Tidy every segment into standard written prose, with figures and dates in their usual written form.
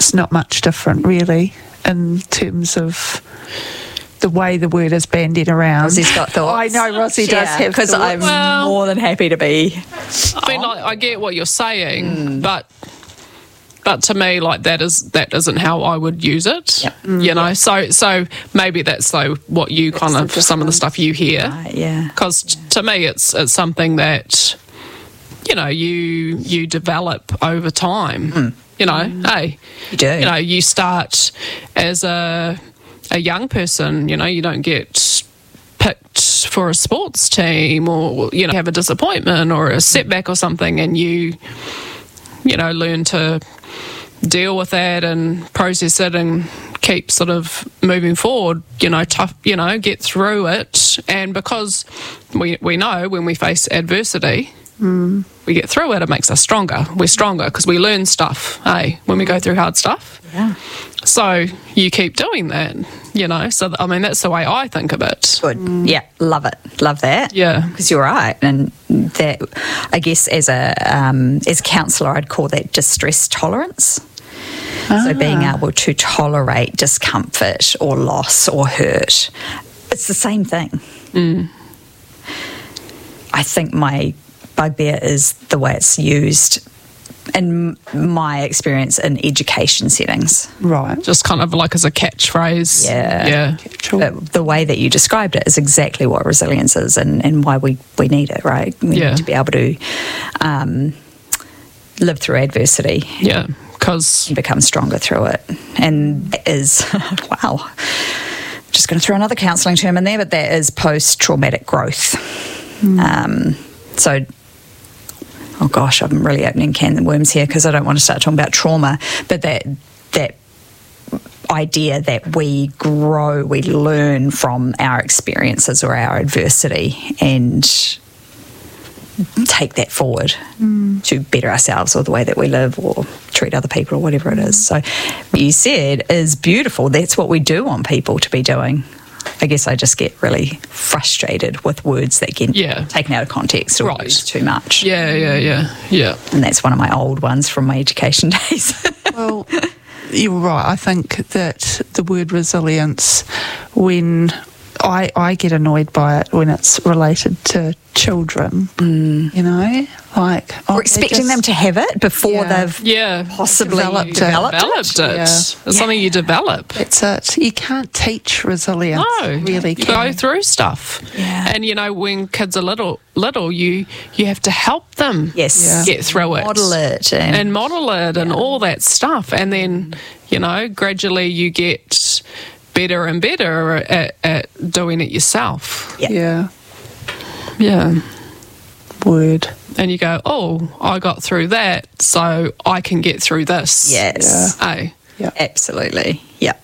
it's not much different, really, in terms of the way the word is bandied around. Rossie's got thoughts. I know Rossie does have because thoughts. I'm more than happy to be. I mean, like, I get what you're saying, but to me, like, that isn't how I would use it. Yep. You know, so maybe that's what you kind of some of the stuff you hear. Right, yeah. Because to me, it's something that, you know, you develop over time. You know, hey, You do. You know, you start as a young person. You know, you don't get picked for a sports team, or, you know, have a disappointment or a setback or something, and you know, learn to deal with that and process it and keep sort of moving forward, you know, tough, you know, get through it. And because we know when we face adversity, we get through it, it makes us stronger. We're stronger because we learn stuff, when we go through hard stuff. Yeah. So you keep doing that, you know. So, I mean, that's the way I think of it. Good. Yeah, love it. Love that. Yeah. Because you're right. And that, I guess, as a counsellor, I'd call that distress tolerance. So being able to tolerate discomfort or loss or hurt. It's the same thing. I think my bugbear is the way it's used in my experience in education settings. Right. Just kind of like as a catchphrase. Yeah. But the way that you described it is exactly what resilience is and why we need it, right? We need to be able to live through adversity. Yeah, because... and become stronger through it. And that is, wow, just going to throw another counselling term in there, but that is post-traumatic growth. So... oh gosh, I'm really opening can of worms here because I don't want to start talking about trauma, but that idea that we grow, we learn from our experiences or our adversity and take that forward to better ourselves or the way that we live or treat other people or whatever it is. So what you said is beautiful. That's what we do want people to be doing. I guess I just get really frustrated with words that get taken out of context or used too much. Yeah. And that's one of my old ones from my education days. Well, you're right. I think that the word resilience, when I get annoyed by it when it's related to children, you know, like... we're expecting them to have it before they've possibly developed it. Yeah. It's something you develop. That's it. You can't teach resilience. No, really you go through stuff. Yeah. And, you know, when kids are little, you have to help them get through it. Model it. And model it and all that stuff. And then, you know, gradually you get better and better at doing it yourself. Yeah. Word. And you go, oh, I got through that, so I can get through this. Yes. Yeah. Absolutely. Yep.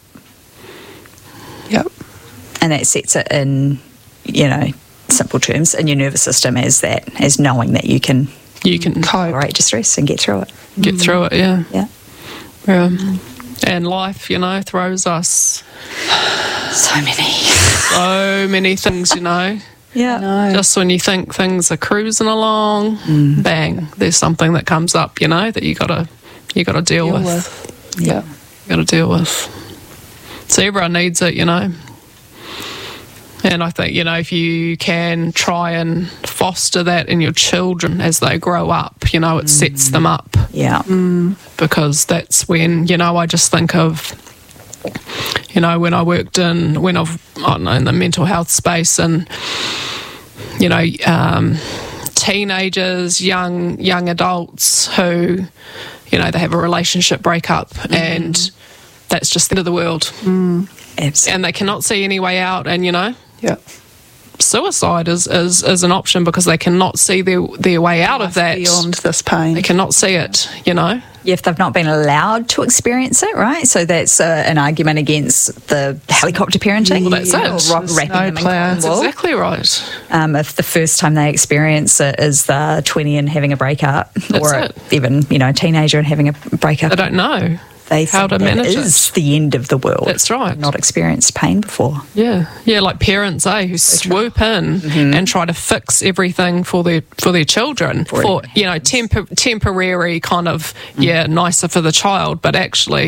And that sets it in, you know, simple terms in your nervous system as knowing that you can tolerate distress and get through it. Get through it, yeah. Yeah. And life, you know, throws us so many things, you know. Yeah. Just when you think things are cruising along, bang, there's something that comes up, you know, that you gotta deal with. Yeah. You gotta deal with. So everyone needs it, you know. And I think, you know, if you can try and foster that in your children as they grow up, you know, it sets them up. Yeah. Because that's when, you know, I just think of, you know, when I've in the mental health space and, you know, teenagers, young adults who, you know, they have a relationship breakup and that's just the end of the world. Absolutely. And they cannot see any way out, and, you know, suicide is an option because they cannot see their way out of that. Beyond this pain. They cannot see it, you know. If they've not been allowed to experience it, right? So that's an argument against the helicopter parenting. Well, that's it. Or wrapping them in That's cotton wool. exactly right. If the first time they experience it is the 20 and having a breakup, That's even, you know, a teenager and having a breakup. They don't know They how think to manage that is the end of the world. That's right. Not experienced pain before. Yeah, like parents, who swoop in and try to fix everything for their children for you know, temporary kind of nicer for the child, but actually